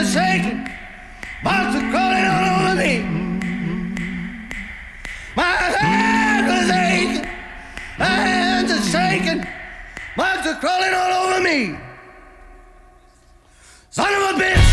are shaking, bugs are crawling all over me. My head is aching, my hands are shaking, bugs are crawling all over me. Son of a bitch!